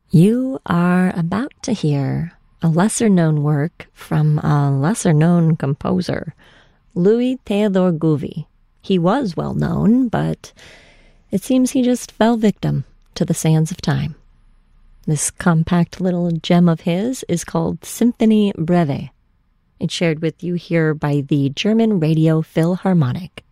You are about to hear a lesser-known work from a lesser-known composer, Louis Théodore Gouvi. He was well-known, but it seems he just fell victim to the sands of time. This compact little gem of his is called Symphonie Breve. It's shared with you here by the German Radio Philharmonic.